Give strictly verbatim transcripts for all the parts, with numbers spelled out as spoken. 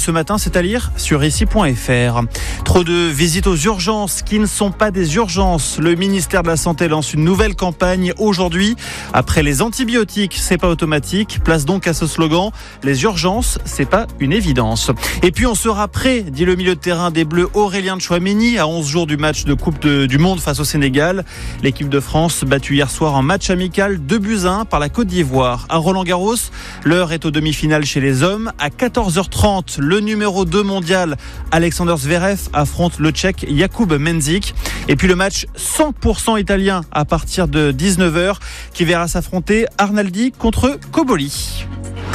ce matin, c'est à lire sur ici point f r. Trop de visites aux urgences qui ne sont pas des urgences. Le ministère de la Santé lance une nouvelle campagne aujourd'hui. Après les antibiotiques, c'est pas automatique. Place donc à ce slogan. Les urgences, c'est pas une évidence. Et puis on sera prêt, dit le milieu de terrain des Bleus Aurélien Tchouaméni, à onze jours du match de Coupe de, du Monde face au Sénégal. L'équipe de France battue hier soir en match amical deux buts à un par la Côte d'Ivoire. À Roland-Garros, l'heure est aux demi-finales chez les hommes. À quatorze heures trente, le numéro deux mondial Alexander Zverev affronte le Tchèque Jakub Mensik. Et puis le match cent pour cent italien à partir de dix-neuf heures qui verra s'affronter Arnaldi contre Cobolli.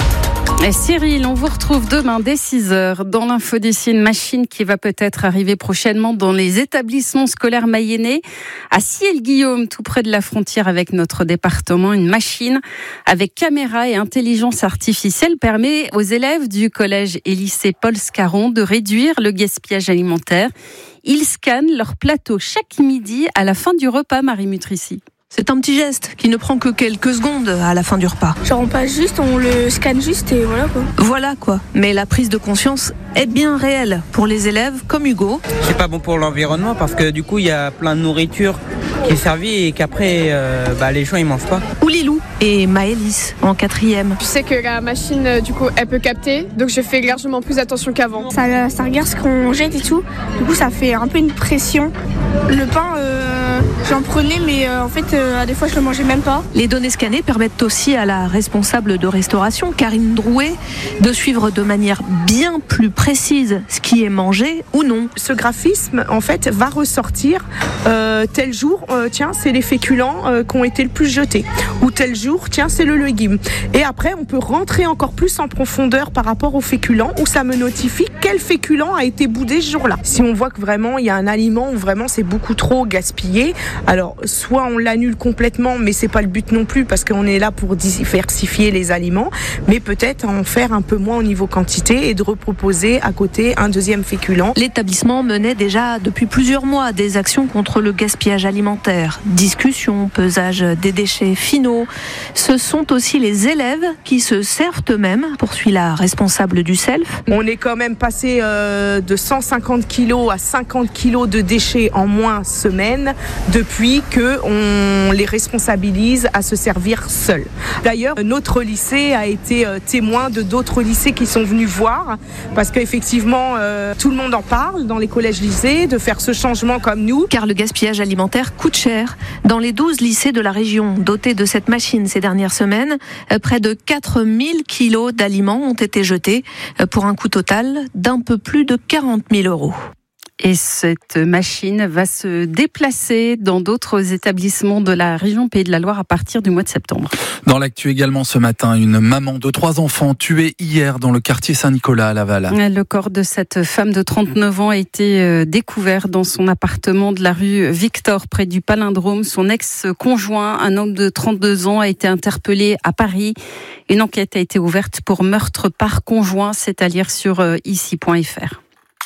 Et Cyril, on vous retrouve demain dès six heures dans l'info d'ici, une machine qui va peut-être arriver prochainement dans les établissements scolaires mayennais. À Ciel-Guillaume, tout près de la frontière avec notre département, une machine avec caméra et intelligence artificielle permet aux élèves du collège et lycée Paul Scarron de réduire le gaspillage alimentaire. Ils scannent leur plateau chaque midi à la fin du repas, Marie Mutrici. C'est un petit geste qui ne prend que quelques secondes à la fin du repas. Genre on passe juste, on le scanne juste et voilà quoi. Voilà quoi. Mais la prise de conscience est bien réelle pour les élèves comme Hugo. C'est pas bon pour l'environnement parce que du coup il y a plein de nourriture qui est servie et qu'après euh, bah, les gens ils mangent pas. Ou Lilou et Maëlys en quatrième. Je sais que la machine du coup elle peut capter, donc je fais largement plus attention qu'avant. Ça, ça regarde ce qu'on jette et tout. Du coup ça fait un peu une pression. Le pain, euh, j'en prenais mais euh, en fait euh, des fois je le mangeais même pas. Les données scannées permettent aussi à la responsable de restauration, Karine Drouet, de suivre de manière bien plus précise ce qui est mangé ou non. Ce graphisme en fait va ressortir euh, tel jour, euh, tiens c'est les féculents euh, qui ont été le plus jetés, ou tel jour, tiens c'est le légume. Et après on peut rentrer encore plus en profondeur par rapport aux féculents où ça me notifie quel féculent a été boudé ce jour-là. Si on voit que vraiment il y a un aliment où vraiment c'est beaucoup trop gaspillé, alors soit on l'annule complètement, mais c'est pas le but non plus parce qu'on est là pour diversifier les aliments, mais peut-être en faire un peu moins au niveau quantité et de reproposer à côté un deuxième féculent. L'établissement menait déjà depuis plusieurs mois des actions contre le gaspillage alimentaire. Discussion, pesage des déchets finaux. Ce sont aussi les élèves qui se servent eux-mêmes, poursuit la responsable du self. On est quand même passé euh, de cent cinquante kilos à cinquante kilos de déchets en moins semaine depuis que on les responsabilise à se servir seuls. D'ailleurs, notre lycée a été euh, témoin de d'autres lycées qui sont venus voir parce qu'effectivement, euh, tout le monde en parle dans les collèges-lycées de faire ce changement comme nous. Car le gaspillage alimentaire coûte cher. Dans les douze lycées de la région dotés de cette machine ces dernières semaines, euh, près de quatre mille kilos d'aliments ont été jetés euh, pour un coût total d'un peu plus de quarante mille euros. Et cette machine va se déplacer dans d'autres établissements de la région Pays de la Loire à partir du mois de septembre. Dans l'actu également ce matin, une maman de trois enfants tuée hier dans le quartier Saint-Nicolas à Laval. Le corps de cette femme de trente-neuf ans a été découvert dans son appartement de la rue Victor près du Palindrome. Son ex-conjoint, un homme de trente-deux ans, a été interpellé à Paris. Une enquête a été ouverte pour meurtre par conjoint. C'est à lire sur ici point f r.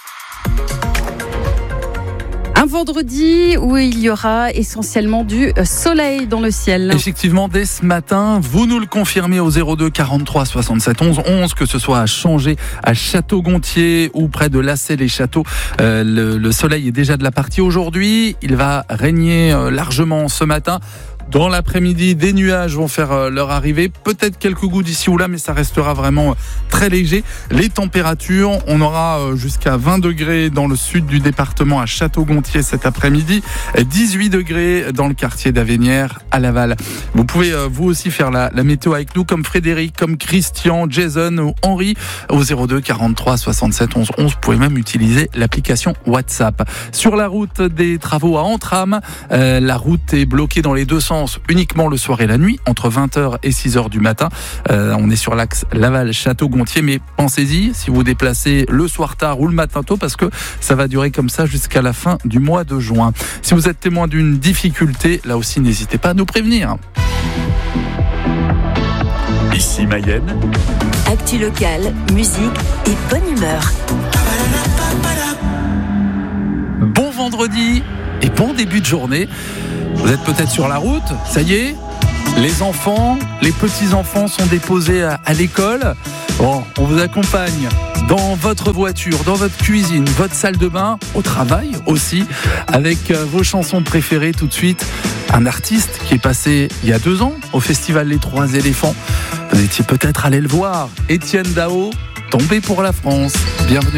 Un vendredi où il y aura essentiellement du soleil dans le ciel. Effectivement, dès ce matin, vous nous le confirmez au zéro deux quarante-trois soixante-sept onze onze, que ce soit à Changé, à Château-Gontier ou près de Lassay-les-Châteaux. Euh, le, le soleil est déjà de la partie aujourd'hui. Il va régner euh, largement ce matin. Dans l'après-midi, des nuages vont faire leur arrivée. Peut-être quelques gouttes ici ou là, mais ça restera vraiment très léger. Les températures, on aura jusqu'à vingt degrés dans le sud du département à Château-Gontier cet après-midi. dix-huit degrés dans le quartier d'Avenières à Laval. Vous pouvez vous aussi faire la, la météo avec nous, comme Frédéric, comme Christian, Jason ou Henri au zéro deux quarante-trois soixante-sept onze onze. Vous pouvez même utiliser l'application WhatsApp. Sur la route des travaux à Entrammes, euh, la route est bloquée dans les deux sens uniquement le soir et la nuit, entre vingt heures et six heures du matin. Euh, on est sur l'axe Laval-Château-Gontier, mais pensez-y si vous déplacez le soir tard ou le matin tôt, parce que ça va durer comme ça jusqu'à la fin du mois de juin. Si vous êtes témoin d'une difficulté, là aussi, n'hésitez pas à nous prévenir. Ici Mayenne. Actu locale, musique et bonne humeur. Bon vendredi et bon début de journée. Vous êtes peut-être sur la route, ça y est, Les enfants, les petits-enfants sont déposés à, à l'école. Bon, on vous accompagne dans votre voiture, dans votre cuisine, votre salle de bain, au travail aussi, avec vos chansons préférées. Tout de suite, un artiste qui est passé il y a deux ans au festival Les Trois Éléphants. Vous étiez peut-être allé le voir, Étienne Dao, Tombé pour la France. Bienvenue.